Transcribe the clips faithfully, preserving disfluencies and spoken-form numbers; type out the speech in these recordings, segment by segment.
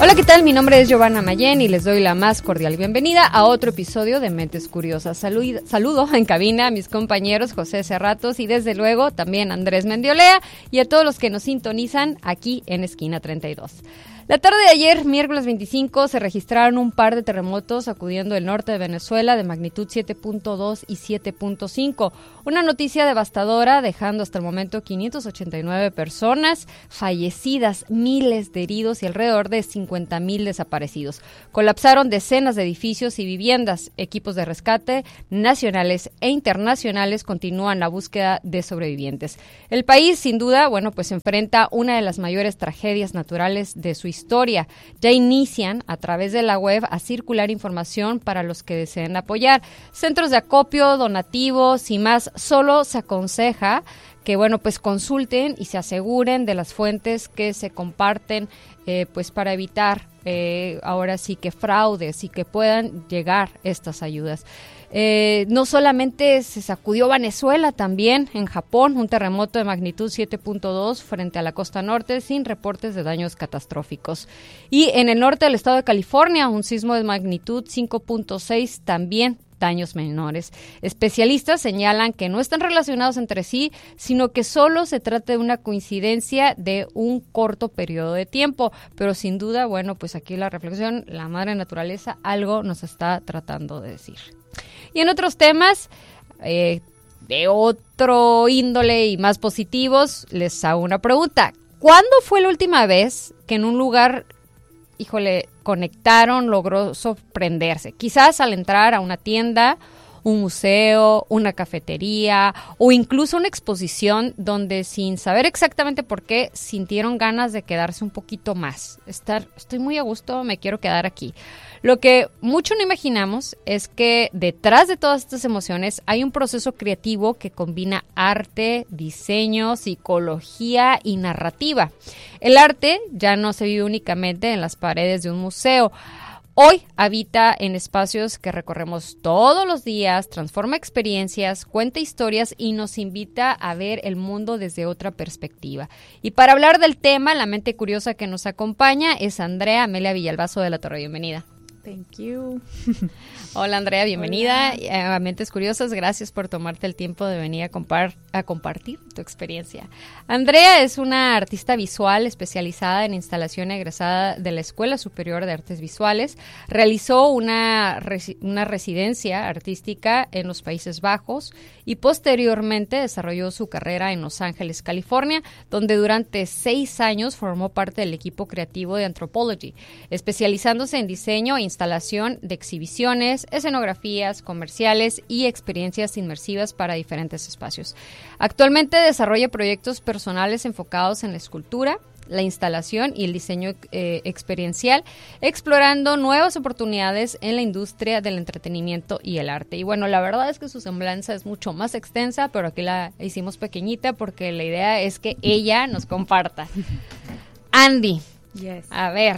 Hola, ¿qué tal? Mi nombre es Giovanna Mayén y les doy la más cordial bienvenida a otro episodio de Mentes Curiosas. Salud, saludo en cabina a mis compañeros José Cerratos y desde luego también Andrés Mendiolea y a todos los que nos sintonizan aquí en Esquina treinta y dos. La tarde de ayer, miércoles veinticinco, se registraron un par de terremotos sacudiendo el norte de Venezuela de magnitud siete punto dos y siete punto cinco. Una noticia devastadora, dejando hasta el momento quinientas ochenta y nueve personas fallecidas, miles de heridos y alrededor de cincuenta mil desaparecidos. Colapsaron decenas de edificios y viviendas. Equipos de rescate nacionales e internacionales continúan la búsqueda de sobrevivientes. El país, sin duda, bueno, pues enfrenta una de las mayores tragedias naturales de su historia. Historia. Ya inician a través de la web a circular información para los que deseen apoyar. Centros de acopio, donativos y más. Solo se aconseja que, bueno, pues consulten y se aseguren de las fuentes que se comparten, eh, pues para evitar eh, ahora sí que fraudes y que puedan llegar estas ayudas. Eh, no solamente se sacudió Venezuela, también en Japón, un terremoto de magnitud siete punto dos frente a la costa norte sin reportes de daños catastróficos. Y en el norte del estado de California, un sismo de magnitud cinco punto seis, también daños menores. Especialistas señalan que no están relacionados entre sí, sino que solo se trata de una coincidencia de un corto periodo de tiempo. Pero sin duda, bueno, pues aquí la reflexión, la madre naturaleza algo nos está tratando de decir. Y en otros temas eh, de otro índole y más positivos, les hago una pregunta. ¿Cuándo fue la última vez que en un lugar, híjole, conectaron, logró sorprenderse? Quizás al entrar a una tienda, un museo, una cafetería o incluso una exposición donde sin saber exactamente por qué sintieron ganas de quedarse un poquito más. Estar, estoy muy a gusto, me quiero quedar aquí. Lo que mucho no imaginamos es que detrás de todas estas emociones hay un proceso creativo que combina arte, diseño, psicología y narrativa. El arte ya no se vive únicamente en las paredes de un museo. Hoy habita en espacios que recorremos todos los días, transforma experiencias, cuenta historias y nos invita a ver el mundo desde otra perspectiva. Y para hablar del tema, la mente curiosa que nos acompaña es Andrea Amelia Villalbazo de La Torre. Bienvenida. Thank you. Hola Andrea, bienvenida Hola. a Mentes Curiosas. Gracias por tomarte el tiempo de venir a, compar- a compartir tu experiencia. Andrea es una artista visual especializada en instalación egresada de la Escuela Superior de Artes Visuales. Realizó una, resi- una residencia artística en los Países Bajos y posteriormente desarrolló su carrera en Los Ángeles, California, donde durante seis años formó parte del equipo creativo de Anthropology, especializándose en diseño e instalación de exhibiciones, escenografías, comerciales y experiencias inmersivas para diferentes espacios. Actualmente desarrolla proyectos personales enfocados en la escultura, la instalación y el diseño eh, experiencial, explorando nuevas oportunidades en la industria del entretenimiento y el arte. Y bueno, la verdad es que su semblanza es mucho más extensa, pero aquí la hicimos pequeñita porque la idea es que ella nos comparta. Andy, Yes. a ver...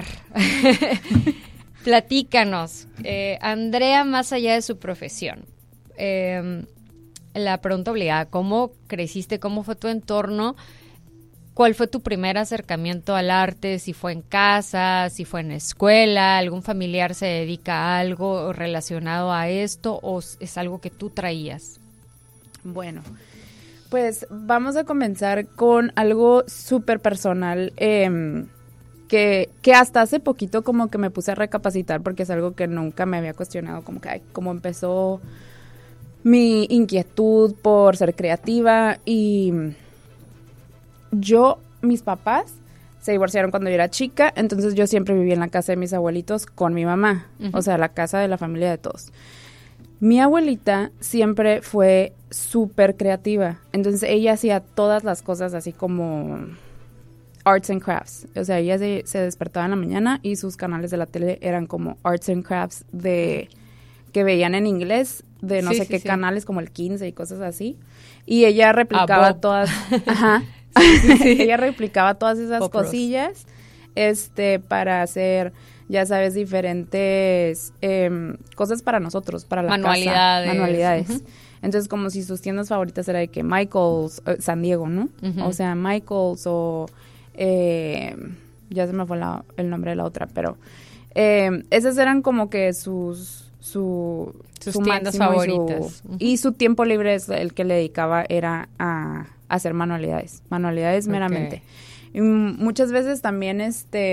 Platícanos, eh, Andrea, más allá de su profesión, eh, la pregunta obligada, ¿cómo creciste? ¿Cómo fue tu entorno? ¿Cuál fue tu primer acercamiento al arte? Si fue en casa, si fue en la escuela, algún familiar se dedica a algo relacionado a esto o es algo que tú traías? Bueno, pues vamos a comenzar con algo súper personal. Eh, Que, que hasta hace poquito como que me puse a recapacitar porque es algo que nunca me había cuestionado, como que ay, cómo empezó mi inquietud por ser creativa. Y yo, mis papás se divorciaron cuando yo era chica, entonces yo siempre viví en la casa de mis abuelitos con mi mamá, uh-huh. O sea, la casa de la familia de todos. Mi abuelita siempre fue súper creativa, entonces ella hacía todas las cosas así como... arts and crafts, o sea, ella se, se despertaba en la mañana y sus canales de la tele eran como arts and crafts de que veían en inglés, de no sí, sé sí, qué sí. canales como el quince y cosas así, y ella replicaba todas, ajá, sí, sí, sí. ella replicaba todas esas Pop cosillas, este, para hacer, ya sabes, diferentes eh, cosas para nosotros, para la manualidades. casa, manualidades. Uh-huh. Entonces, como si sus tiendas favoritas era de que Michael's, uh, San Diego, ¿no? Uh-huh. O sea, Michael's o... Eh, ya se me fue la, el nombre de la otra, pero eh, esas eran como que sus su, sus su tiendas favoritas. Y su, uh-huh. y su tiempo libre es el que le dedicaba era a, a hacer manualidades, manualidades okay. meramente. Y muchas veces también este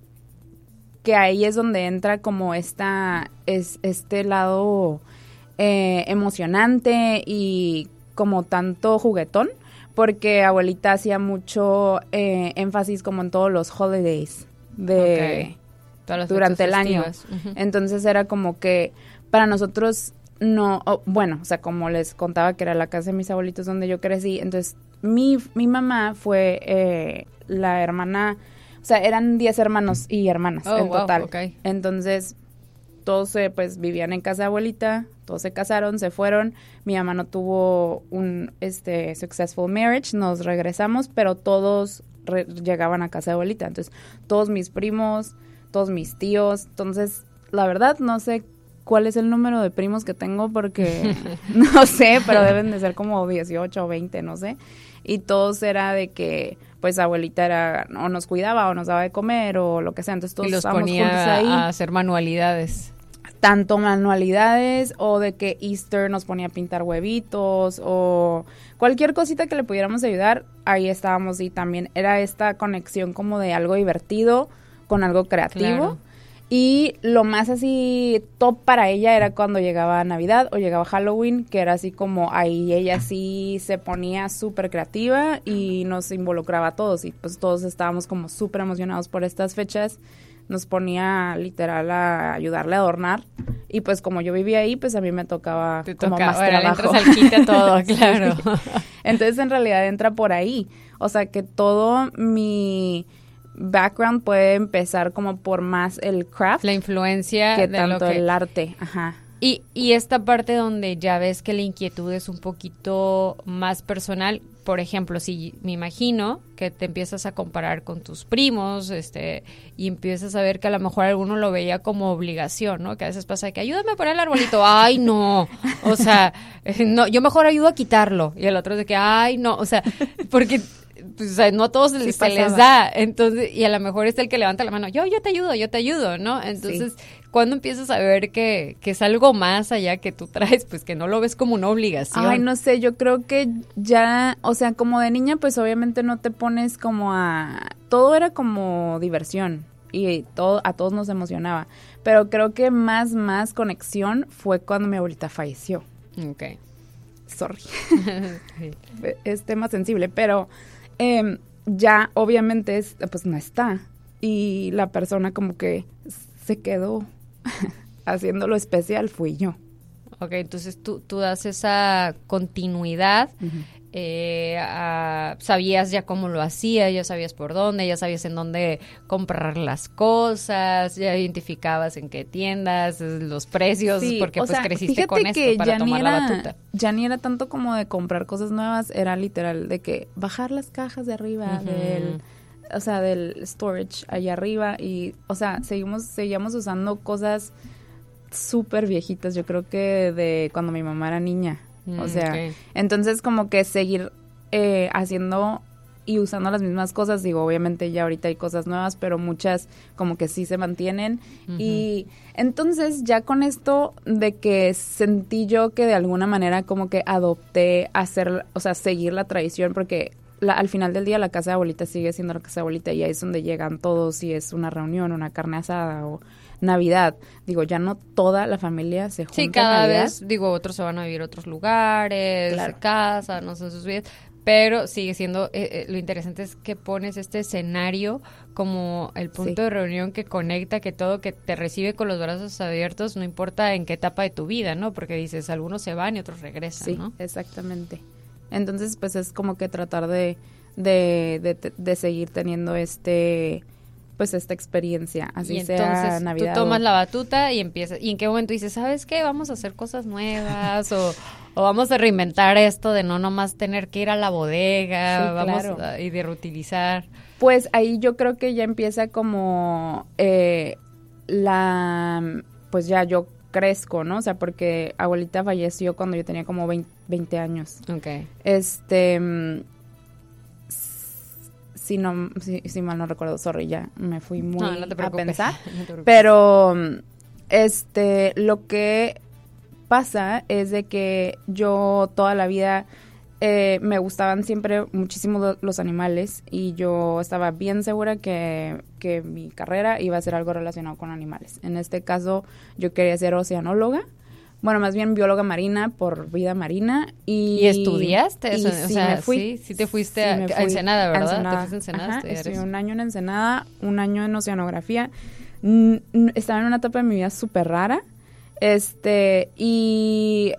que ahí es donde entra como esta es este lado eh, emocionante y como tanto juguetón, porque abuelita hacía mucho eh, énfasis como en todos los holidays de okay. durante el año. Uh-huh. Entonces era como que para nosotros no, oh, bueno, o sea, como les contaba que era la casa de mis abuelitos donde yo crecí, entonces mi, mi mamá fue eh, la hermana, o sea, eran diez hermanos y hermanas oh, en wow, total. Okay. Entonces todos eh, pues vivían en casa de abuelita, todos se casaron, se fueron, mi mamá no tuvo un este successful marriage, nos regresamos, pero todos re- llegaban a casa de abuelita, entonces todos mis primos, todos mis tíos, entonces la verdad no sé cuál es el número de primos que tengo porque no sé, pero deben de ser como dieciocho o veinte, no sé, y todos era de que pues abuelita era o nos cuidaba o nos daba de comer o lo que sea, entonces todos y los estábamos ponía juntos ahí a hacer manualidades, tanto manualidades o de que Easter nos ponía a pintar huevitos o cualquier cosita que le pudiéramos ayudar, ahí estábamos y también era esta conexión como de algo divertido con algo creativo. Claro. Y lo más así top para ella era cuando llegaba Navidad o llegaba Halloween, que era así como ahí ella sí se ponía súper creativa y nos involucraba a todos y pues todos estábamos como súper emocionados por estas fechas, nos ponía literal a ayudarle a adornar y pues como yo vivía ahí, pues a mí me tocaba Te como toca, más ahora trabajo. Le entras al quite todo, claro. Sí. Entonces en realidad entra por ahí, o sea que todo mi background puede empezar como por más el craft. La influencia que de tanto lo que... el arte, ajá. Y, y esta parte donde ya ves que la inquietud es un poquito más personal, por ejemplo, si me imagino que te empiezas a comparar con tus primos, este, y empiezas a ver que a lo mejor alguno lo veía como obligación, ¿no? Que a veces pasa que ayúdame a poner el arbolito, ay no, o sea, no, yo mejor ayudo a quitarlo, y el otro es de que, ay no, o sea, porque pues, o sea, no a todos sí se les da, entonces, y a lo mejor es el que levanta la mano, yo, yo te ayudo, yo te ayudo, ¿no? Entonces, sí. Cuando empiezas a ver que, que es algo más allá que tú traes, pues que no lo ves como una obligación. Ay, no sé, yo creo que ya, o sea, como de niña, pues obviamente no te pones como a... Todo era como diversión y todo a todos nos emocionaba, pero creo que más, más conexión fue cuando mi abuelita falleció. Ok. Sorry. Es tema sensible, pero eh, ya obviamente es, pues no está y la persona como que se quedó haciéndolo especial fui yo. Ok, entonces tú, tú das esa continuidad, uh-huh. eh, a, sabías ya cómo lo hacía, ya sabías por dónde, ya sabías en dónde comprar las cosas, ya identificabas en qué tiendas, los precios, sí, porque pues sea, creciste con esto para tomar era, la batuta. Ya ni era tanto como de comprar cosas nuevas, era literal de que bajar las cajas de arriba, uh-huh. del... o sea, del storage allá arriba y, o sea, seguimos, seguíamos usando cosas súper viejitas, yo creo que de cuando mi mamá era niña, mm, o sea, okay. Entonces como que seguir eh, haciendo y usando las mismas cosas, digo, obviamente ya ahorita hay cosas nuevas, pero muchas como que sí se mantienen uh-huh. Y entonces ya con esto de que sentí yo que de alguna manera como que adopté hacer, o sea, seguir la tradición porque... La, al final del día la casa de abuelita sigue siendo la casa de abuelita y ahí es donde llegan todos si es una reunión, una carne asada o Navidad. Digo, ya no toda la familia se junta. Sí, cada en Navidad. vez, digo, otros se van a vivir a otros lugares, claro. se casan, no sé sus vidas, pero sigue siendo, eh, eh, lo interesante es que pones este escenario como el punto sí. de reunión que conecta, que todo, que te recibe con los brazos abiertos, no importa en qué etapa de tu vida, ¿no? Porque dices, algunos se van y otros regresan, sí, ¿no? Sí, exactamente. Entonces, pues es como que tratar de, de, de, de seguir teniendo este, pues esta experiencia, así y sea entonces, Navidad. Tú tomas o... la batuta y empiezas, y en qué momento dices, ¿sabes qué? Vamos a hacer cosas nuevas o, o vamos a reinventar esto de no nomás tener que ir a la bodega, sí, vamos claro. a, y de reutilizar. Pues ahí yo creo que ya empieza como eh, la, pues ya yo crezco, ¿no? O sea, porque abuelita falleció cuando yo tenía como veinte años. Okay. Este, si no, si, si mal no recuerdo, sorry, ya me fui muy no, no te a pensar. No te preocupes. Pero, este, lo que pasa es de que yo toda la vida eh, me gustaban siempre muchísimo los animales y yo estaba bien segura que, que mi carrera iba a ser algo relacionado con animales. En este caso, yo quería ser oceanóloga. Bueno, más bien bióloga marina por vida marina. ¿Y, ¿Y estudiaste y eso? Sí, o sea, me fui, sí, sí te fuiste sí, a, me a fui Ensenada, ¿verdad? a Ensenada. Te fuiste a Ensenada. Ajá, a estudiar estudié eso. un año en Ensenada, un año en oceanografía. N- n- estaba en una etapa de mi vida súper rara. Este, y...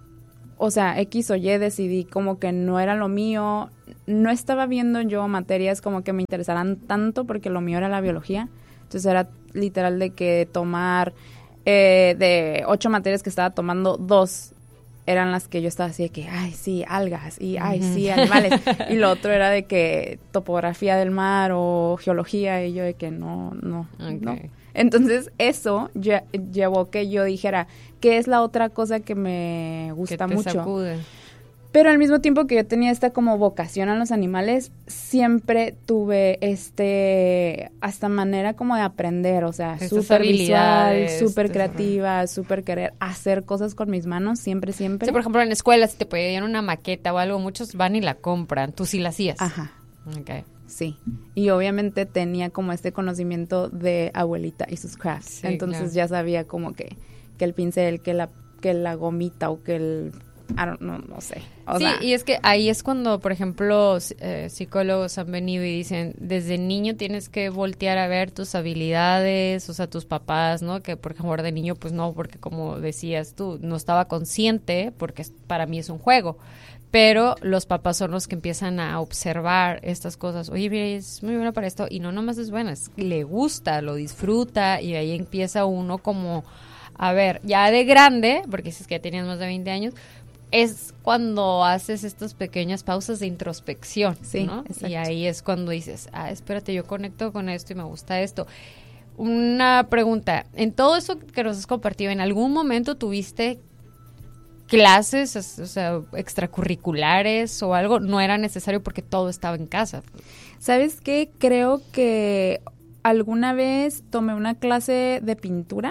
O sea, X o Y decidí como que no era lo mío. No estaba viendo yo materias como que me interesaran tanto porque lo mío era la biología. Entonces era literal de que tomar eh, de ocho materias que estaba tomando, dos eran las que yo estaba así de que, ay, sí, algas y, ay, Ujú. sí, animales. Y lo otro era de que topografía del mar o geología y yo de que no, no, Okay. no. Entonces eso lle- llevó que yo dijera, ¿qué es la otra cosa que me gusta que te mucho? sacude. Pero al mismo tiempo que yo tenía esta como vocación a los animales, siempre tuve este, hasta manera como de aprender, o sea, Estas súper visual, habilidades, súper desarrollo. creativa, súper querer hacer cosas con mis manos, siempre, siempre. Sí, por ejemplo, en la escuela, si te pedían una maqueta o algo, muchos van y la compran. Tú sí la hacías. Ajá, Okay. sí. Y obviamente tenía como este conocimiento de abuelita y sus crafts. Sí, Entonces claro. ya sabía como que, que el pincel, que la, que la gomita o que el... I don't know, no sé. O Sí, sea, y es que ahí es cuando, por ejemplo, eh, psicólogos han venido y dicen, desde niño tienes que voltear a ver tus habilidades, o sea, tus papás, ¿no? Que, por ejemplo, de niño, pues no, porque como decías tú, no estaba consciente, porque es- para mí es un juego. Pero los papás son los que empiezan a observar estas cosas. Oye, mira, es muy buena para esto. Y no nomás es buena, es, le gusta, lo disfruta. Y ahí empieza uno como, a ver, ya de grande, porque si es que ya tenías más de veinte años, es cuando haces estas pequeñas pausas de introspección, Sí, ¿no? exacto. Y ahí es cuando dices, ah, espérate, yo conecto con esto y me gusta esto. Una pregunta, en todo eso que nos has compartido, ¿en algún momento tuviste clases, es- o sea, extracurriculares o algo? No era necesario porque todo estaba en casa. ¿sabes qué? Creo que alguna vez tomé una clase de pintura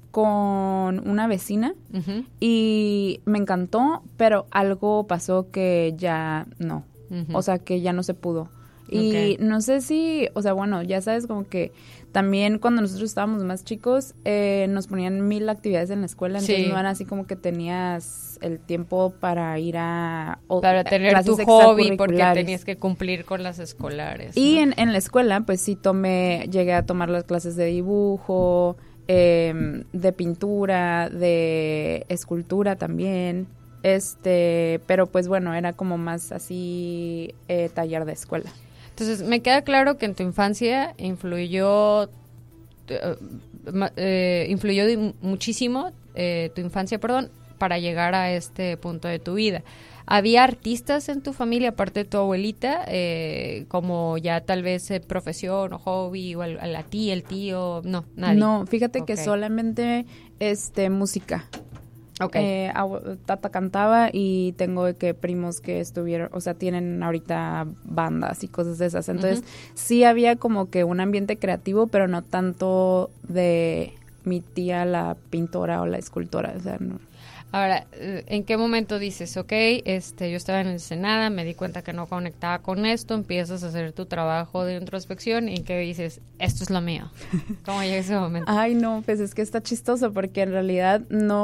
con una vecina Ujú, y me encantó, pero algo pasó que ya no. ujú. O sea, que ya no se pudo. Y Ok. no sé si, o sea, bueno, ya sabes, como que también cuando nosotros estábamos más chicos, eh, nos ponían mil actividades en la escuela, entonces Sí. no era así como que tenías el tiempo para ir a... o- Para tener clases tu hobby, porque extracurriculares. tenías que cumplir con las escolares. Y ¿no? en, en la escuela, pues sí tomé, llegué a tomar las clases de dibujo, eh, de pintura, de escultura también, este, pero pues bueno, era como más así eh, taller de escuela. Entonces, me queda claro que en tu infancia influyó, eh, ma- eh, influyó di- muchísimo eh, tu infancia, perdón, para llegar a este punto de tu vida. ¿Había artistas en tu familia, aparte de tu abuelita, eh, como ya tal vez eh, profesión o hobby, o el- a la tía, el tío? No, nadie. No, fíjate que Ok. solamente este música. Ok. Eh, abu- Tata cantaba y tengo de que primos que estuvieron, o sea, tienen ahorita bandas y cosas de esas. Entonces, Ujú. sí había como que un ambiente creativo, pero no tanto de mi tía, la pintora o la escultora. O sea, no. Ahora, eh, ¿en qué momento dices, ok, este, yo estaba en Ensenada, me di cuenta que no conectaba con esto, empiezas a hacer tu trabajo de introspección y que dices, esto es lo mío? ¿Cómo llega ese momento? Ay, no, pues es que está chistoso porque en realidad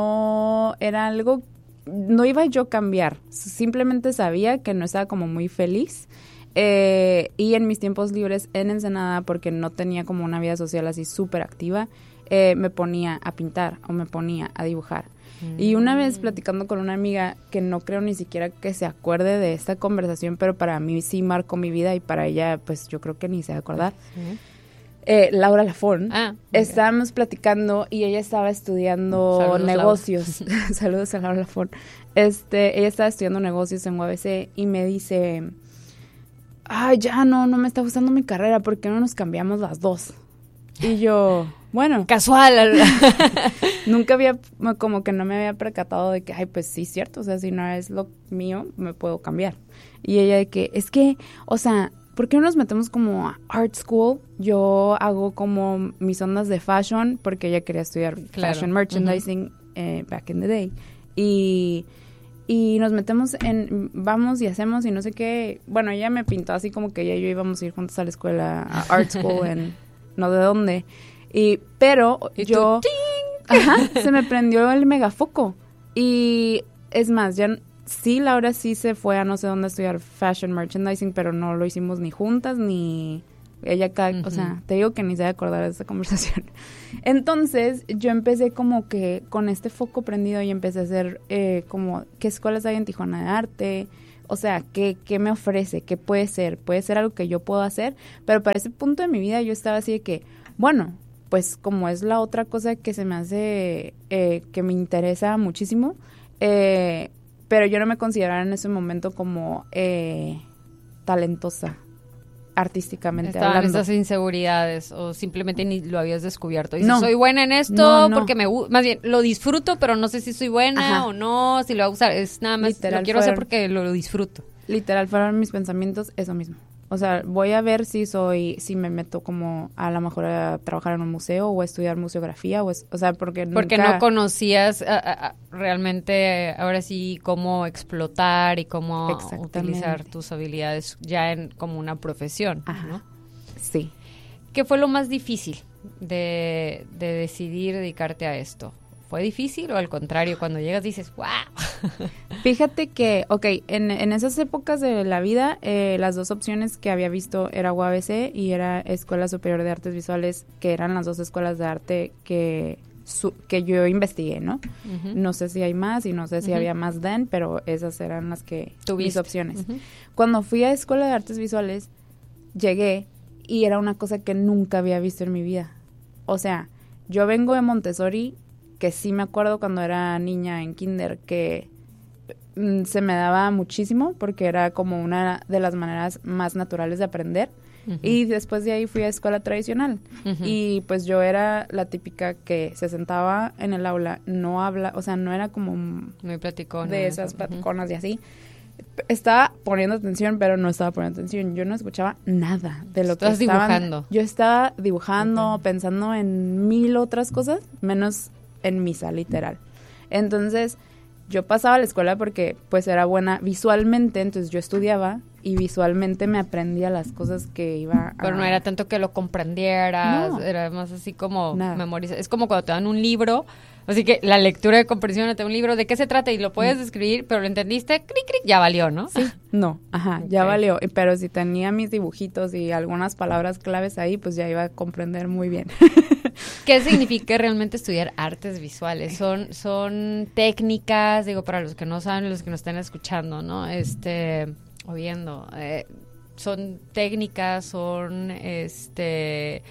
no era algo, no iba yo a cambiar. Simplemente sabía que no estaba como muy feliz. Eh, y en mis tiempos libres en Ensenada, porque no tenía como una vida social así súper activa, eh, me ponía a pintar o me ponía a dibujar. Y una vez platicando con una amiga que no creo ni siquiera que se acuerde de esta conversación, pero para mí sí marcó mi vida y para ella pues yo creo que ni se va a acordar. Sí. Eh, Laura Lafón. Ah, ok. Estábamos platicando y ella estaba estudiando Saludos, negocios. Saludos a Laura Lafón. Este, ella estaba estudiando negocios en U A B C y me dice, ay, ya no, no me está gustando mi carrera, ¿por qué no nos cambiamos las dos? Y yo, bueno, Casual. nunca había, como que no me había percatado de que, ay, pues sí, cierto, o sea, si no es lo mío, me puedo cambiar. Y ella de que, es que, o sea, ¿por qué no nos metemos como a art school? Yo hago como mis ondas de fashion, porque ella quería estudiar claro. fashion merchandising uh-huh. eh, back in the day. Y, y nos metemos en, vamos y hacemos y no sé qué. Bueno, ella me pintó así como que ella y yo íbamos a ir juntos a la escuela, a art school, en no de dónde. Y, pero ¿Y yo... tú, ajá, se me prendió el megafoco. Y es más, ya... Sí, Laura sí se fue a no sé dónde a estudiar fashion merchandising, pero no lo hicimos ni juntas, ni ella acá, uh-huh. o sea, te digo que ni se va a acordar de esa conversación. Entonces, yo empecé como que con este foco prendido y empecé a hacer eh, como, ¿qué escuelas hay en Tijuana de arte? O sea, ¿qué, ¿qué me ofrece? ¿Qué puede ser? ¿Puede ser algo que yo puedo hacer? Pero para ese punto de mi vida yo estaba así de que, bueno, pues como es la otra cosa que se me hace, eh, que me interesa muchísimo, eh... pero yo no me consideraba en ese momento como eh, talentosa, artísticamente Estaban hablando. esas inseguridades o simplemente ni lo habías descubierto. Dices, no. soy buena en esto no, no. porque me más bien lo disfruto, pero no sé si soy buena Ajá. o no, si lo voy a usar. Es nada más, Literal, lo quiero fueron, hacer porque lo, lo disfruto. Literal, fueron mis pensamientos eso mismo. O sea, voy a ver si soy, si me meto como a lo mejor a trabajar en un museo o a estudiar museografía, o, es, o sea, porque nunca... Porque no conocías a, a, realmente ahora sí cómo explotar y cómo utilizar tus habilidades ya en como una profesión, Ajá. ¿no? Sí. ¿Qué fue lo más difícil de, de decidir dedicarte a esto? ¿Fue difícil o al contrario, cuando llegas dices, wow? Fíjate que, ok, en, en esas épocas de la vida, eh, las dos opciones que había visto era U A B C y era Escuela Superior de Artes Visuales, que eran las dos escuelas de arte que, su, que yo investigué, ¿no? Uh-huh. No sé si hay más y no sé si uh-huh. había más then, pero esas eran las que, ¿Tuviste? mis opciones. Uh-huh. Cuando fui a Escuela de Artes Visuales, llegué y era una cosa que nunca había visto en mi vida. O sea, yo vengo de Montessori, que sí me acuerdo cuando era niña en kinder, que mm, se me daba muchísimo porque era como una de las maneras más naturales de aprender. Uh-huh. Y después de ahí fui a escuela tradicional. Uh-huh. Y pues yo era la típica que se sentaba en el aula, no habla, o sea, no era como muy platicona. De esas platiconas uh-huh. y así. Estaba poniendo atención, pero no estaba poniendo atención. Yo no escuchaba nada de lo Estás que estaban. dibujando. Yo estaba dibujando, okay. pensando en mil otras cosas, menos en misa, literal. Entonces, yo pasaba a la escuela porque, pues, era buena visualmente, entonces yo estudiaba y visualmente me aprendía las cosas que iba a... Pero no era tanto que lo comprendieras, no. Era más así como memorizar. Es como cuando te dan un libro, así que la lectura de comprensión te da un libro, ¿de qué se trata? Y lo puedes mm. escribir, pero lo entendiste, cric, cric, ya valió, ¿no? Sí, no, ajá, okay. ya valió. Pero si tenía mis dibujitos y algunas palabras claves ahí, pues ya iba a comprender muy bien. ¿Qué significa realmente estudiar artes visuales? Son son técnicas, digo, para los que no saben, los que nos están escuchando, ¿no? Este, o viendo, eh, son técnicas, son, este...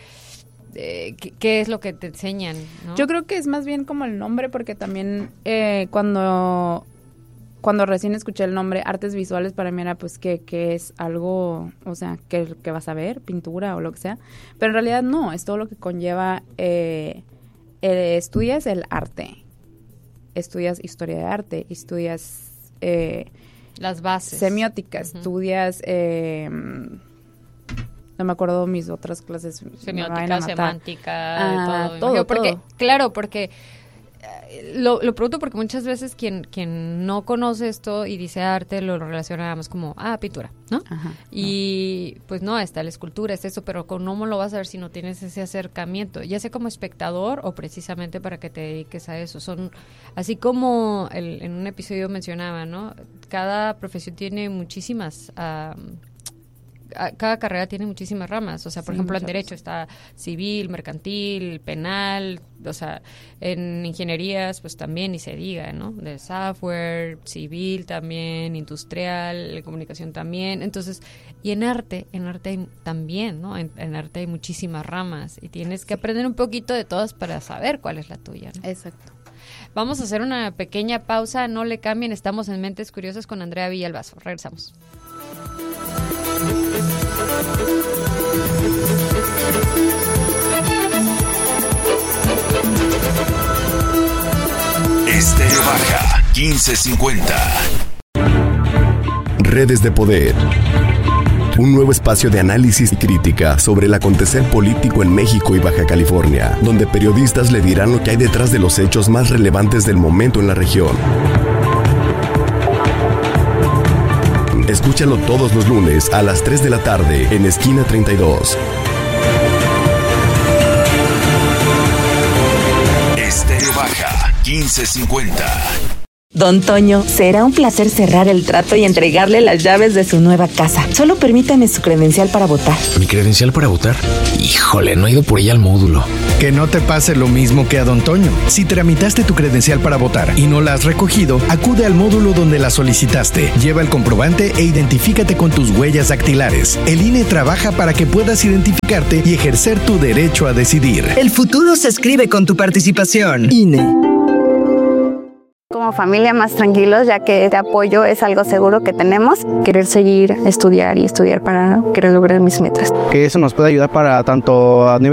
Eh, ¿qué, ¿qué es lo que te enseñan, ¿no? Yo creo que es más bien como el nombre, porque también eh, cuando cuando recién escuché el nombre artes visuales, para mí era pues que, que es algo, o sea, que, que vas a ver, pintura o lo que sea, pero en realidad no, es todo lo que conlleva, eh, eh, estudias el arte, estudias historia de arte, estudias eh, las bases, semiótica, uh-huh. estudias... Eh, no me acuerdo mis otras clases. Semiótica, semántica, ah, todo. todo, porque, todo. Claro, porque eh, lo, lo pregunto porque muchas veces quien quien no conoce esto y dice arte lo relaciona nada más como, ah, pintura, ¿no? Ajá, y no. Pues no, está la escultura, está eso, pero ¿cómo lo vas a ver si no tienes ese acercamiento? Ya sea como espectador o precisamente para que te dediques a eso. Son, así como el, en un episodio mencionaba, ¿no? Cada profesión tiene muchísimas... Um, cada carrera tiene muchísimas ramas, o sea, por sí, ejemplo, en derecho está civil, mercantil, penal, o sea, en ingenierías pues también ni se diga, ¿no? De software, civil también, industrial, comunicación también, entonces, y en arte, en arte hay también, ¿no? En, en arte hay muchísimas ramas y tienes que sí. aprender un poquito de todas para saber cuál es la tuya, ¿no? Exacto. Vamos a hacer una pequeña pausa, no le cambien, estamos en Mentes Curiosas con Andrea Villalbazo, regresamos. Estéreo Baja quince cincuenta. Redes de poder. un nuevo espacio de análisis y crítica sobre el acontecer político en México y Baja California, donde periodistas le dirán lo que hay detrás de los hechos más relevantes del momento en la región. Escúchalo todos los lunes a las tres de la tarde en Esquina treinta y dos. Estéreo Baja quince cincuenta. Don Toño, será un placer cerrar el trato y entregarle las llaves de su nueva casa. Solo permítame su credencial para votar. ¿Mi credencial para votar? Híjole, no he ido por ella al módulo. Que no te pase lo mismo que a Don Toño. Si tramitaste tu credencial para votar y no la has recogido, acude al módulo donde la solicitaste. Lleva el comprobante e identifícate con tus huellas dactilares. El I N E trabaja para que puedas identificarte y ejercer tu derecho a decidir. El futuro se escribe con tu participación. I N E. Como familia más tranquilos, ya que este apoyo es algo seguro que tenemos. Querer seguir, estudiar y estudiar para querer lograr mis metas. Que eso nos puede ayudar para tanto a nivel